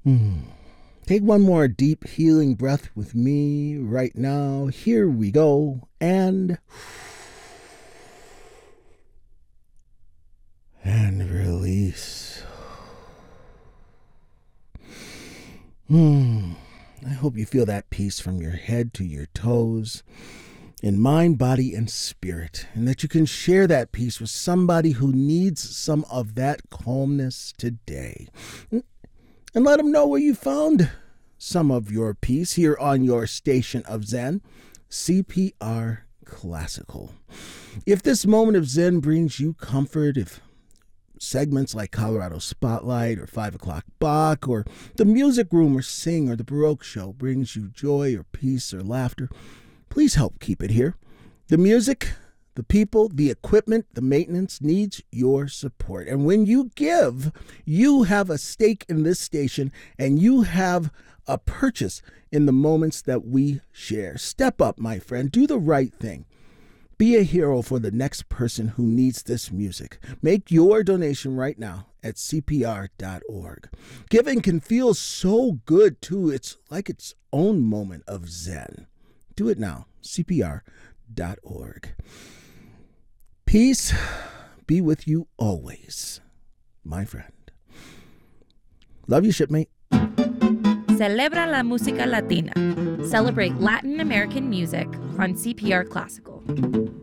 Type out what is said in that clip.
Hmm. Take one more deep healing breath with me right now. Here we go. And release. I hope you feel that peace from your head to your toes, in mind, body, and spirit, and that you can share that peace with somebody who needs some of that calmness today. And let them know where you found some of your peace here on your station of Zen, CPR Classical. If this moment of Zen brings you comfort, if segments like Colorado Spotlight or 5 o'clock Bach or the Music Room or Sing or the Baroque Show brings you joy or peace or laughter, please help keep it here. The music, the people, the equipment, the maintenance needs your support. And when you give, you have a stake in this station and you have a purchase in the moments that we share. Step up, my friend. Do the right thing. Be a hero for the next person who needs this music. Make your donation right now at CPR.org. Giving can feel so good, too. It's like its own moment of Zen. Do it now, CPR.org. Peace be with you always, my friend. Love you, shipmate. Celebra la música latina. Celebrate Latin American music on CPR Classical.